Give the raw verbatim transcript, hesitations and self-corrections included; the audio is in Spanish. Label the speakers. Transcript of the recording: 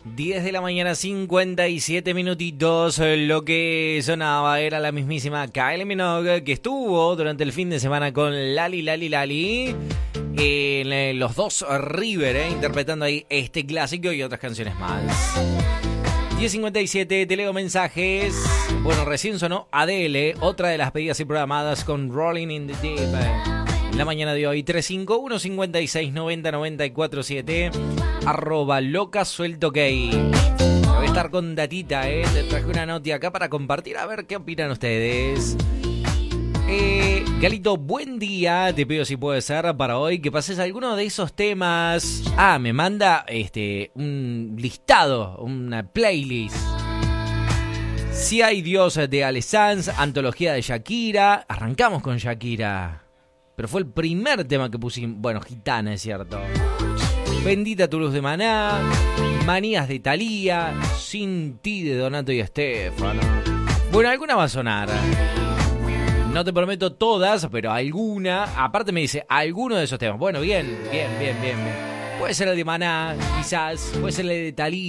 Speaker 1: diez de la mañana, cincuenta y siete minutitos. Lo que sonaba era la mismísima Kylie Minogue, que estuvo durante el fin de semana con Lali Lali Lali en eh, los dos River, eh, interpretando ahí este clásico y otras canciones más. diez cincuenta y siete, te leo mensajes. Bueno, recién sonó Adele, otra de las pedidas y programadas con Rolling in the Deep. En la mañana de hoy, tres cinco uno, cinco seis, nueve cero, nueve cuatro siete, arroba loca suelto gay. Voy a estar con datita, eh. Te traje una noti acá para compartir, a ver qué opinan ustedes. Eh, Galito, buen día, te pido si puede ser para hoy que pases alguno de esos temas. Ah, me manda este un listado, una playlist. Si hay Dios de Ale Sanz, antología de Shakira. Arrancamos con Shakira, pero fue el primer tema que pusimos. Bueno, Gitana, es cierto. Bendita tu luz de Maná, Manías de Thalía, Sin ti de Donato y Estefano. Bueno, alguna va a sonar. No te prometo todas, pero alguna. Aparte me dice, alguno de esos temas. Bueno, bien, bien, bien, bien, bien. Puede ser el de Maná, quizás. Puede ser el de Thalía.